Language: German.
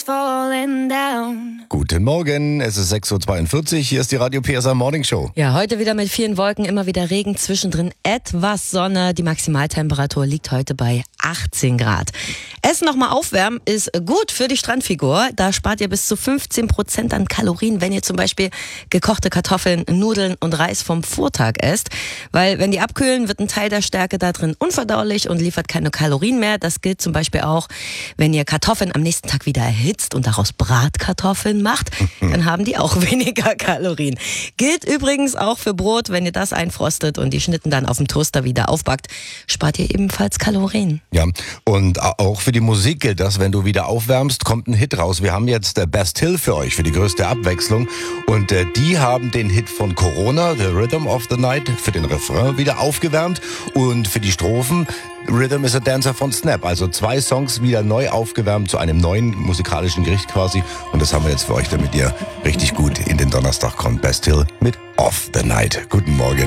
falling down. Guten Morgen, es ist 6.42 Uhr, hier ist die Radio PSA Morning Show. Ja, heute wieder mit vielen Wolken, immer wieder Regen, zwischendrin etwas Sonne. Die Maximaltemperatur liegt heute bei 18 Grad. Essen nochmal aufwärmen ist gut für die Strandfigur. Da spart ihr bis zu 15% an Kalorien, wenn ihr zum Beispiel gekochte Kartoffeln, Nudeln und Reis vom Vortag esst. Weil wenn die abkühlen, wird ein Teil der Stärke da drin unverdaulich und liefert keine Kalorien mehr. Das gilt zum Beispiel auch, wenn ihr Kartoffeln am nächsten Tag wieder erhitzt und daraus Bratkartoffeln macht, dann haben die auch weniger Kalorien. Gilt übrigens auch für Brot, wenn ihr das einfrostet und die Schnitten dann auf dem Toaster wieder aufbackt, spart ihr ebenfalls Kalorien. Ja, und auch für die Musik gilt das, wenn du wieder aufwärmst, kommt ein Hit raus. Wir haben jetzt Bastille für euch, für die größte Abwechslung. Und die haben den Hit von Corona, The Rhythm of the Night, für den Refrain wieder aufgewärmt. Und für die Strophen Rhythm is a Dancer von Snap. Also 2 Songs wieder neu aufgewärmt zu einem neuen musikalischen Gericht quasi. Und das haben wir jetzt für euch, damit ihr richtig gut in den Donnerstag kommt. Bastille mit Off the Night. Guten Morgen.